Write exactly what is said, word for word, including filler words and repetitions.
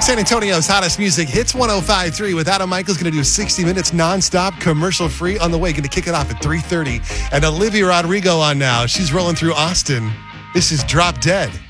San Antonio's hottest music, Hits one oh five point three with Adam Michaels. Going to do sixty minutes nonstop, commercial free on the way. Going to kick it off at three thirty. And Olivia Rodrigo on now. She's rolling through Austin. This is Drop Dead.